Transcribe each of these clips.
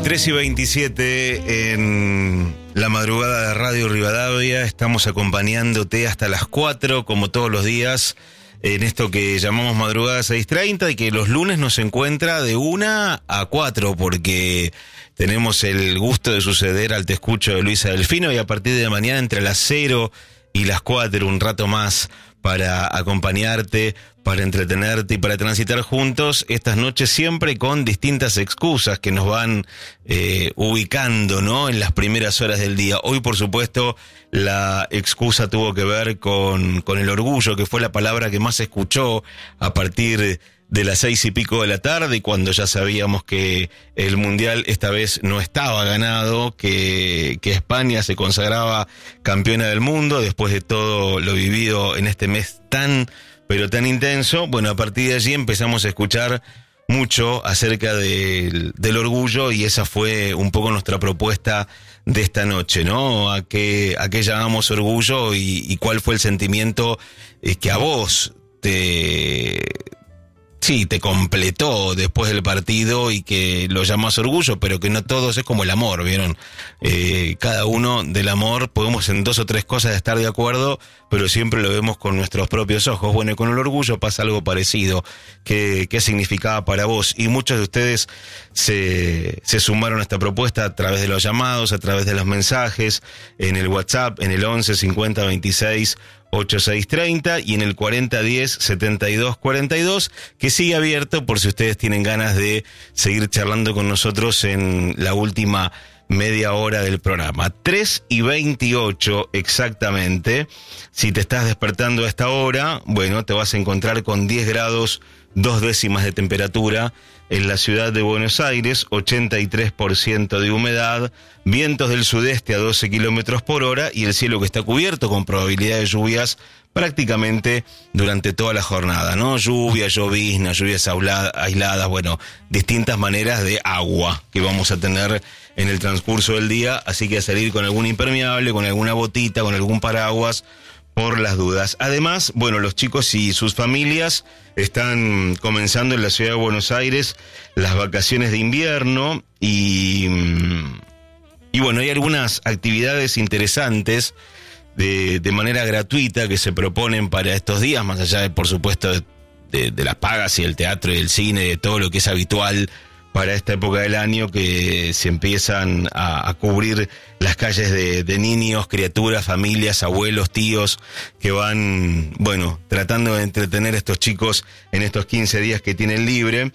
3:27 en la madrugada de Radio Rivadavia. Estamos acompañándote hasta las 4, como todos los días, en esto que llamamos Madrugada 6:30, y que los lunes nos encuentra de 1 a 4, porque tenemos el gusto de suceder al Te Escucho de Luisa Delfino, y a partir de mañana entre las 0 y las 4, un rato más para acompañarte, para entretenerte y para transitar juntos estas noches, siempre con distintas excusas que nos van ubicando, ¿no?, en las primeras horas del día. Hoy, por supuesto, la excusa tuvo que ver con el orgullo, que fue la palabra que más se escuchó a partir de las 6:00 de la tarde, y cuando ya sabíamos que el Mundial esta vez no estaba ganado, que España se consagraba campeona del mundo después de todo lo vivido en este mes tan, pero tan intenso. Bueno, a partir de allí empezamos a escuchar mucho acerca del orgullo, y esa fue un poco nuestra propuesta de esta noche, ¿no? ¿A qué llamamos orgullo y cuál fue el sentimiento que a vos te completó después del partido y que lo llamás orgullo, pero que no todos es como el amor, ¿vieron? Cada uno del amor podemos en 2 o 3 cosas estar de acuerdo, pero siempre lo vemos con nuestros propios ojos. Bueno, y con el orgullo pasa algo parecido. ¿Qué significaba para vos? Y muchos de ustedes se sumaron a esta propuesta a través de los llamados, a través de los mensajes, en el WhatsApp, en el 11 50 26 8630 y en el 4010 7242, que sigue abierto por si ustedes tienen ganas de seguir charlando con nosotros en la última media hora del programa. 3:28 exactamente. Si te estás despertando a esta hora, bueno, te vas a encontrar con 10 grados 2 décimas de temperatura en la ciudad de Buenos Aires, 83% de humedad, vientos del sudeste a 12 kilómetros por hora y el cielo que está cubierto con probabilidad de lluvias prácticamente durante toda la jornada, ¿no? Lluvia, llovizna, lluvias aisladas, bueno, distintas maneras de agua que vamos a tener en el transcurso del día, así que a salir con algún impermeable, con alguna botita, con algún paraguas, por las dudas. Además, bueno, los chicos y sus familias están comenzando en la ciudad de Buenos Aires las vacaciones de invierno y bueno, hay algunas actividades interesantes de manera gratuita que se proponen para estos días, más allá de, por supuesto, de las pagas y el teatro y el cine, de todo lo que es habitual para esta época del año, que se empiezan a cubrir las calles de niños, criaturas, familias, abuelos, tíos, que van, bueno, tratando de entretener a estos chicos en estos 15 días que tienen libre,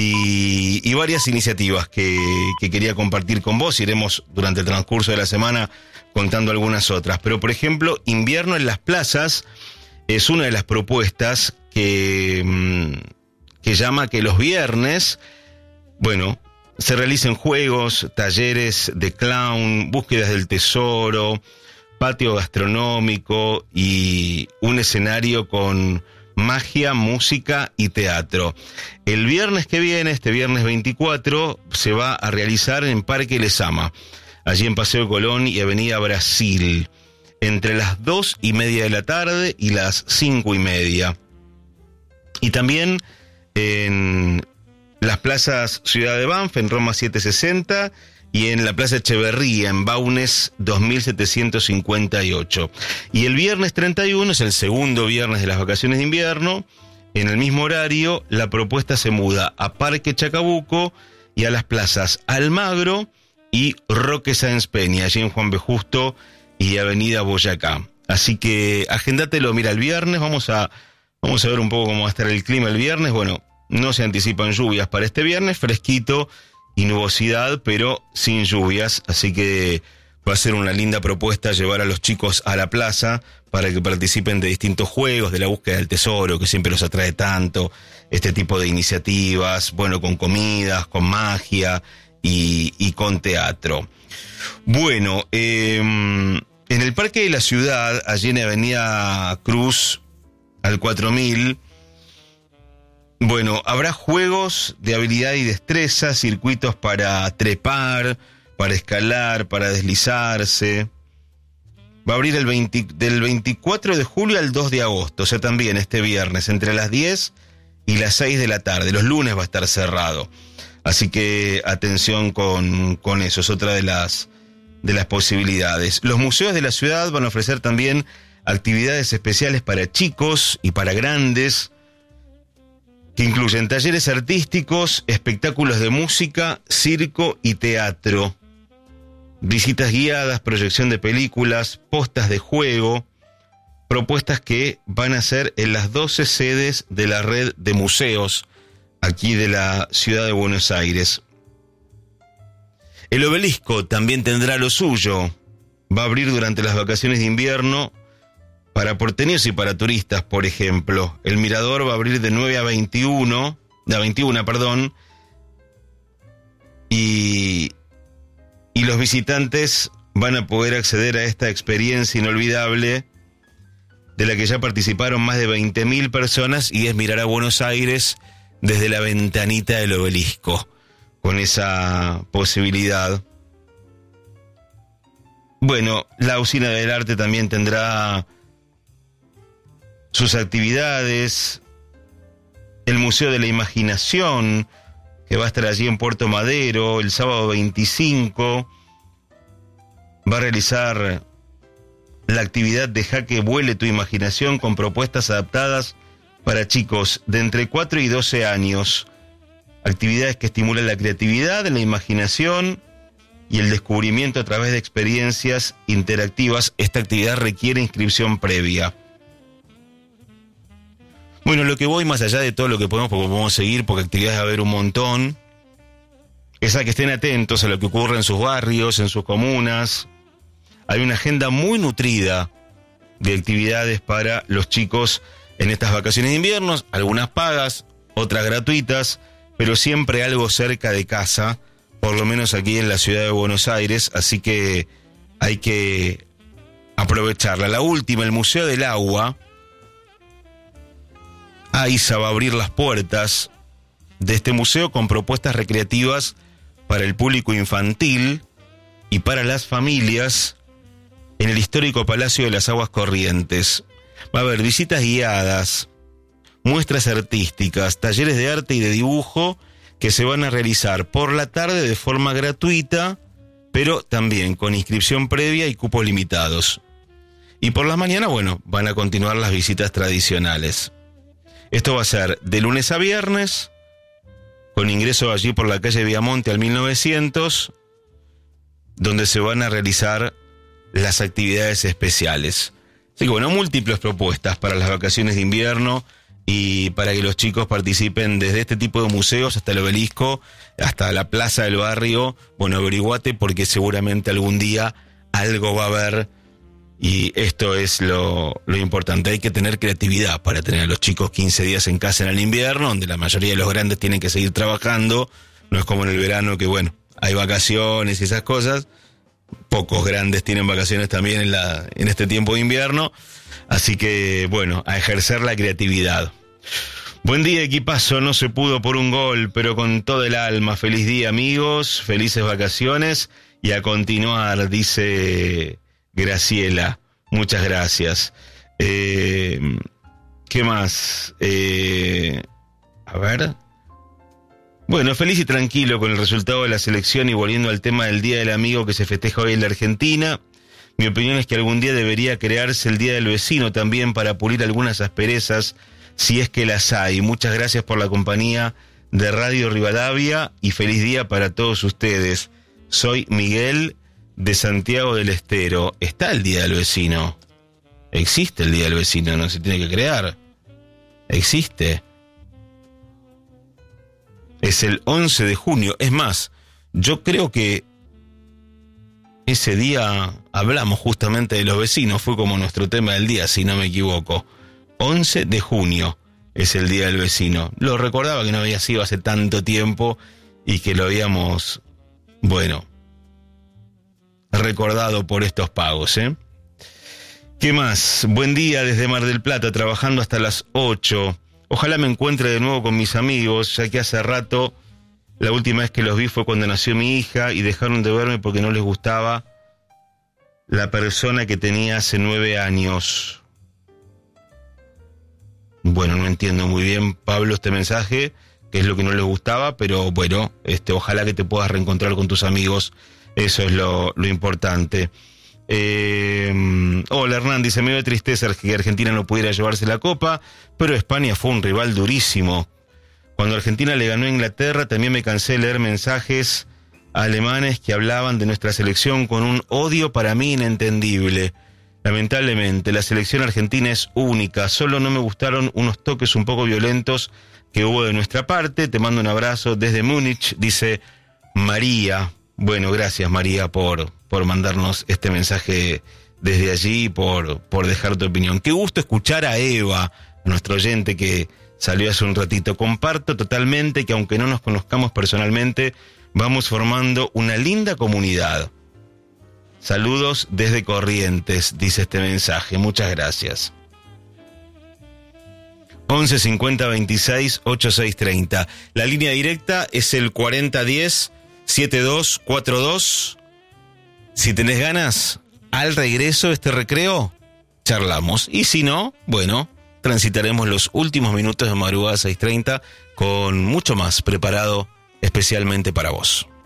y varias iniciativas que quería compartir con vos. Iremos durante el transcurso de la semana contando algunas otras, pero por ejemplo, invierno en las plazas es una de las propuestas que llama que los viernes, bueno, se realicen juegos, talleres de clown, búsquedas del tesoro, patio gastronómico y un escenario con magia, música y teatro. El viernes que viene, este viernes 24, se va a realizar en Parque Lezama, allí en Paseo Colón y Avenida Brasil, entre las 2:30 de la tarde y las 5:30. Y también en las plazas Ciudad de Banff, en Roma 760, y en la Plaza Echeverría, en Baunes 2758. Y el viernes 31, es el segundo viernes de las vacaciones de invierno, en el mismo horario, la propuesta se muda a Parque Chacabuco y a las plazas Almagro y Roque Sáenz Peña, allí en Juan B. Justo y Avenida Boyacá. Así que agéndatelo, mira, el viernes vamos a ver un poco cómo va a estar el clima el viernes. Bueno, no se anticipan lluvias para este viernes, fresquito y nubosidad, pero sin lluvias, así que va a ser una linda propuesta llevar a los chicos a la plaza para que participen de distintos juegos, de la búsqueda del tesoro, que siempre los atrae tanto, este tipo de iniciativas, bueno, con comidas, con magia y con teatro. Bueno, en el Parque de la Ciudad, allí en Avenida Cruz, al 4000, bueno, habrá juegos de habilidad y destreza, circuitos para trepar, para escalar, para deslizarse. Va a abrir del 24 de julio al 2 de agosto, o sea, también este viernes, entre las 10 y las 6 de la tarde. Los lunes va a estar cerrado. Así que atención con eso, es otra de las posibilidades. Los museos de la ciudad van a ofrecer también actividades especiales para chicos y para grandes, que incluyen talleres artísticos, espectáculos de música, circo y teatro, visitas guiadas, proyección de películas, postas de juego, propuestas que van a ser en las 12 sedes de la red de museos aquí de la ciudad de Buenos Aires. El Obelisco también tendrá lo suyo. Va a abrir durante las vacaciones de invierno para porteños y para turistas, por ejemplo. El Mirador va a abrir de 9 a 21, y los visitantes van a poder acceder a esta experiencia inolvidable de la que ya participaron más de 20.000 personas, y es mirar a Buenos Aires desde la ventanita del Obelisco, con esa posibilidad. Bueno, la Usina del Arte también tendrá sus actividades. El Museo de la Imaginación, que va a estar allí en Puerto Madero el sábado 25, va a realizar la actividad de Jaque Vuele tu Imaginación, con propuestas adaptadas para chicos de entre 4 y 12 años. Actividades que estimulan la creatividad, la imaginación y el descubrimiento a través de experiencias interactivas. Esta actividad requiere inscripción previa. Bueno, lo que voy más allá de todo lo que podemos seguir, porque actividades va a haber un montón, es a que estén atentos a lo que ocurre en sus barrios, en sus comunas. Hay una agenda muy nutrida de actividades para los chicos en estas vacaciones de invierno, algunas pagas, otras gratuitas, pero siempre algo cerca de casa, por lo menos aquí en la ciudad de Buenos Aires, así que hay que aprovecharla. La última, el Museo del Agua. AISA va a abrir las puertas de este museo con propuestas recreativas para el público infantil y para las familias en el histórico Palacio de las Aguas Corrientes. Va a haber visitas guiadas, muestras artísticas, talleres de arte y de dibujo que se van a realizar por la tarde de forma gratuita, pero también con inscripción previa y cupos limitados. Y por las mañanas, bueno, van a continuar las visitas tradicionales. Esto va a ser de lunes a viernes, con ingreso allí por la calle Viamonte al 1900, donde se van a realizar las actividades especiales. Así que bueno, múltiples propuestas para las vacaciones de invierno y para que los chicos participen desde este tipo de museos hasta el Obelisco, hasta la plaza del barrio. Bueno, averiguate, porque seguramente algún día algo va a haber. Y esto es lo importante. Hay que tener creatividad para tener a los chicos 15 días en casa en el invierno, donde la mayoría de los grandes tienen que seguir trabajando. No es como en el verano que, bueno, hay vacaciones y esas cosas. Pocos grandes tienen vacaciones también en este tiempo de invierno. Así que, bueno, a ejercer la creatividad. Buen día, equipazo. No se pudo por un gol, pero con todo el alma. Feliz día, amigos. Felices vacaciones. Y a continuar, dice Graciela, muchas gracias. ¿Qué más? A ver. Bueno, feliz y tranquilo con el resultado de la selección, y volviendo al tema del Día del Amigo que se festeja hoy en la Argentina, mi opinión es que algún día debería crearse el Día del Vecino también, para pulir algunas asperezas, si es que las hay. Muchas gracias por la compañía de Radio Rivadavia y feliz día para todos ustedes. Soy Miguel de Santiago del Estero. Está el Día del Vecino. Existe el Día del Vecino, no se tiene que crear. Existe. Es el 11 de junio. Es más, yo creo que ese día hablamos justamente de los vecinos. Fue como nuestro tema del día, si no me equivoco. 11 de junio es el Día del Vecino. Lo recordaba que no había sido hace tanto tiempo y que lo habíamos, bueno, recordado por estos pagos, ¿eh? ¿Qué más? Buen día desde Mar del Plata, trabajando hasta las 8. Ojalá me encuentre de nuevo con mis amigos, ya que hace rato, la última vez que los vi fue cuando nació mi hija y dejaron de verme porque no les gustaba la persona que tenía hace 9 años. Bueno, no entiendo muy bien, Pablo, este mensaje. que es lo que no les gustaba, pero bueno, ojalá que te puedas reencontrar con tus amigos, eso es lo importante. Hola Hernán, dice, me dio tristeza que Argentina no pudiera llevarse la copa, pero España fue un rival durísimo. Cuando Argentina le ganó a Inglaterra, también me cansé de leer mensajes alemanes que hablaban de nuestra selección con un odio para mí inentendible. Lamentablemente, la selección argentina es única, solo no me gustaron unos toques un poco violentos que hubo de nuestra parte. Te mando un abrazo desde Múnich, dice María. Bueno, gracias María por mandarnos este mensaje desde allí y por dejar tu opinión. Qué gusto escuchar a Eva, nuestro oyente que salió hace un ratito. Comparto totalmente que aunque no nos conozcamos personalmente, vamos formando una linda comunidad. Saludos desde Corrientes, dice este mensaje. Muchas gracias. 11 50 26 86 30. La línea directa es el 4010 7242. Si tenés ganas, al regreso de este recreo, charlamos. Y si no, bueno, transitaremos los últimos minutos de Madrugada 630 con mucho más preparado especialmente para vos.